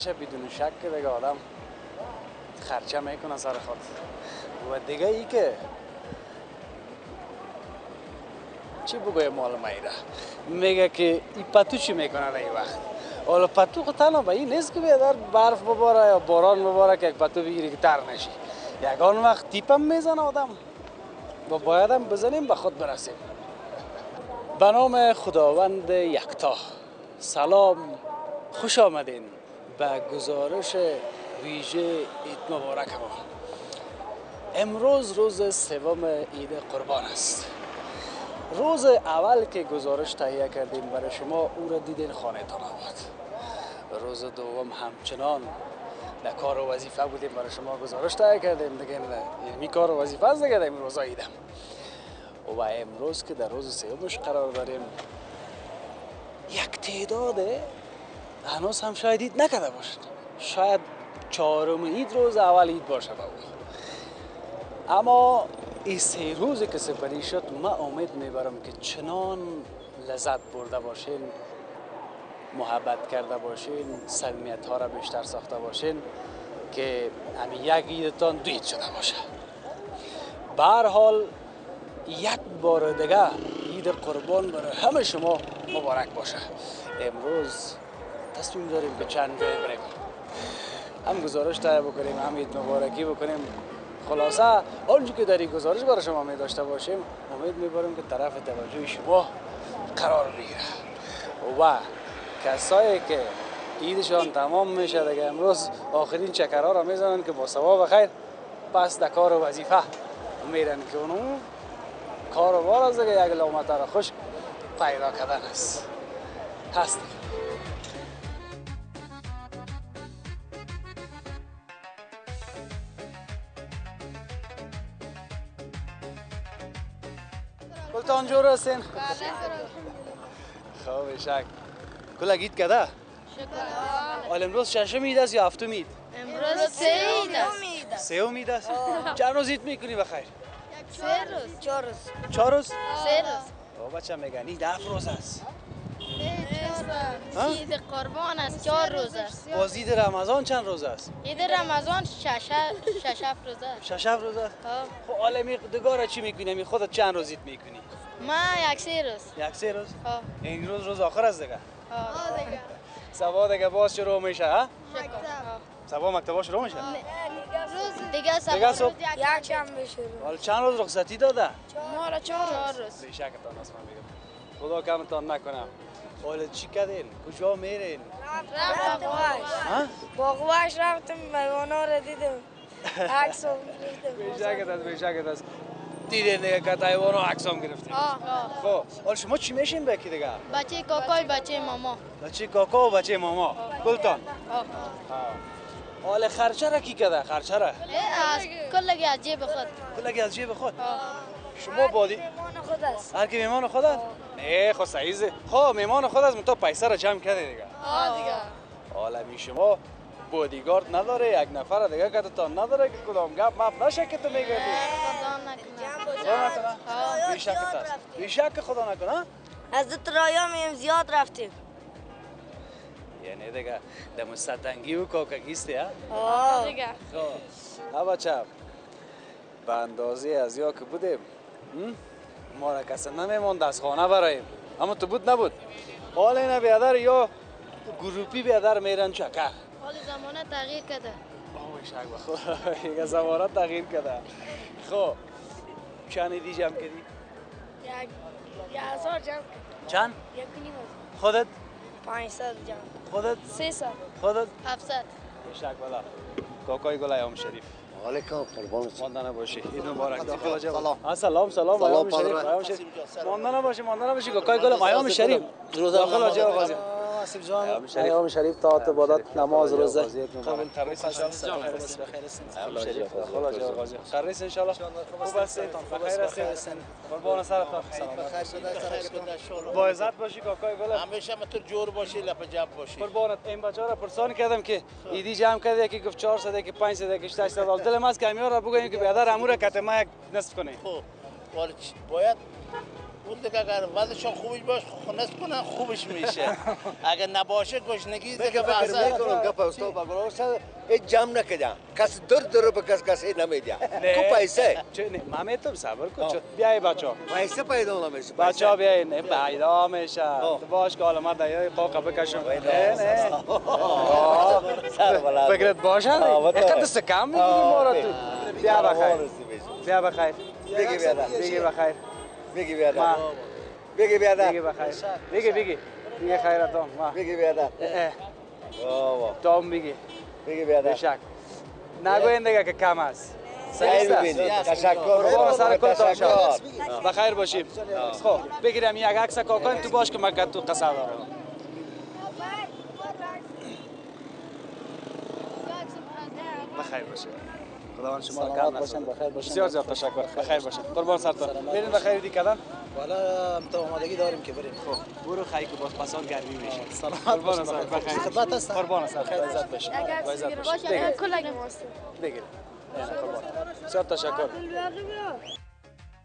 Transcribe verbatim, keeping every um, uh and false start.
چه بدون شک که دیگه آدم خرچه میکنه سر خود و دیگه ای که چی بگوی مال میره میگه که این پتو چی میکنه در این وقت حالا پتو خود تنها به این نیست که بیادر برف بباره یا باران بباره که یک پتو بگیری که تر نشی یکان وقت تیپم میزنه آدم و باید هم بزنیم به خود برسیم. به نام خداوند یکتا. سلام، خوش آمدین به گزارش ویژه عید مبارک ما. امروز روز سوم عید قربان است. روز اول که گزارش تهیه کردیم برای شما او را دیدین خانه تان آباد. روز دوم همچنان در کار و وظیفه بودیم برای شما گزارش تهیه کردیم دیگه یعنی کار و وظیفه است دیگه در امروز عیدم. و امروز که در روز سومش قرار داریم یک تعداد هنوز هم شاید عید نکرده باشد، شاید چهارم عید روز اول عید باشد، اما این سه روزی که سپری شد من امید میبرم که چنان لذت برده باشین، محبت کرده باشین، صمیمیت ها را بیشتر ساخته باشین که همین یک عیدتان دو عید شده باشه. به هر حال یک بار دیگه عید قربان برای همه شما مبارک باشه. امروز تصمیم داریم به چند جای بریم، هم گزارش تهیه بکنیم هم عید مبارکی بکنیم. خلاصه آنچه که در این گزارش برای شما می داشته باشیم امید میبریم که طرف توجه شما قرار بگیره و کسایی که عیدشان تمام میشه دیگه امروز آخرین چکرها را میزنن که با ثواب خیر پس در کار و وظیفه میرن که اونو کار و بار از دیگه یک لقمه را خوش پیدا کردن است. هستیم. کلتان جور هستین؟ خوب شک. کل عید کده؟ حال امروز ششم عید است یا هفتم عید؟ امروز سه عید است. سه عید است؟ چند روز عید میکنی بخیر؟ سه روز. چهار روز. چهار روز؟ سه روز. او بچه میگن عید هفت روز است. عید قربان است چهار روز است. باز عید رمضان چند روز است؟ عید رمضان شش شش هفت روز است. شش هفت روز است؟ خب حالا می دگاره چی میکنی؟ می خودت چند روز عید میکنی؟ من یک سه روز. یک سه روز؟ ها. این روز روز آخر است دیگه. ها دیگه. سبا دیگه باز شروع میشه ها؟ مکتب. سبا مکتب شروع میشه؟ روز دیگه صبح دیگه روز صبح؟ یک شنبه شروع. حالا چند روز رخصتی داده؟ ما را چهار روز. بیشکتان است من میگم. خدا کمتان نکنم. حالا چی کردین؟ کجا میرین؟ رفتم باغواش. ها؟ باغواش رفتم میوانا را دیدم. عکس بیشکت است بیشکت است. دیدین دیگه که حیوانو عکسام گرفتیم. خب حالا شما چی میشین بکی دیگه؟ بچه کاکای بچه ماما. بچه کاکا و بچه ماما. گلتان. ها. حالا خرچه را کی کرده؟ خرچه را؟ از کلگی از جیب خود. کلگی از جیب خود. شما بادی میمان خود است. هر کی میمان خود است؟ نه خب صحیحه. خب میمان خود است تو پیسه را جمع کرده دیگه. ها دیگه. حالا می شما بودیگارد نداره، یک نفر دیگه کتتان نداره که کدام گپ مپ نشه که تو میگردی. خدا نکنه. خدا نکنه؟ بیشکت است. بیشک خدا نکنه؟ از دو ترایا میم زیاد رفتیم. یعنی دیگه دم ستنگی و کاکگیستی ها؟ آه دیگه. خب ها بچه به اندازه از یا که بودیم ما را کسی نمیموند از خانه برایم، اما تو بود نبود. حال اینه بیادر یا گروپی بیادر میرن چکر. حال زمانه تغییر کرده. آه شک بخور یک زمانه تغییر کرده. خب چند ایدی جمع کردی؟ یک یک هزار جمع. چند؟ یک نیم خودت؟ پانصد جمع. خودت؟ سیصد. خودت؟ هفتصد. شک بالا. کاکای گل ایام شریف. علیکم قربانت. مانده نباشی. عید مبارک. داخل جا. سلام. سلام سلام ایام شریف. ایام شریف. مانده نباشی مانده نباشی کاکای گل ایام شریف. داخل جا آغازی. آسیب جان ایام شریف تا عبادت نماز روزه قبول خریس ان شاء الله ایام شریف داخل جا آغازی خریس ان شاء الله خوب هستید بخیر هستید قربان سرتان سلام با عزت باشی کاکای گل همیشه متر جور باشی لپ جب باشی قربانت این بچه را پرسان کردم که ایدی جمع کرده یکی گفت چهارصد یکی پانصد یکی هشتصد دلم است که همیار را بگوییم که بیادر امور کته ما یک نصف کنه خب باید اون دیگه اگر وضعشون خوبش باش خونس کنن خوبش میشه اگر نباشه گشنگی دیگه فکر بحثه میکنم گپ استاد بگو سر هیچ جمع نکردم کس دور دور به کس کسی نمیده تو پیسه چه نه مامیتم صبر کن چه بیای بچا پیسه پیدا نمیشه بچه ها بیاین نه پیدا میشه تو باش که حالا من دیگه قاقه بکشم نه نه سر بلند فکرت باشه اینقدر دست کم میگیری ما را تو بیا بخیر بیا بخیر بگی بیادا بگی بخیر بگی بیادا ما بگی بیادا بگی بخیر بگی بگی بگی خیرتون ما بگی بیادا بابا تو بگی بگی بیادا بشک نگوین دیگه که کم است خیر ببینید تشکر قربان سر کل تشکر تاشا بخیر باشیم خب بگیرم یک عکس کاکاین تو باش که من که تو قصه دارم بخیر باشید خداوند شما رو کم نسازه بخیر باشین. بسیار زیاد تشکر بخیر باشید قربان سرتون برین بخیر دی کدام والا تو آمادگی داریم که بریم. خب برو خیلی که باز پسان گرمی میشه سلامت قربان باشین. سر بخیر خدمت هستم. قربان سر عزت باشید عزت باشید بگیر کلگی ماست بگیر قربان بسیار تشکر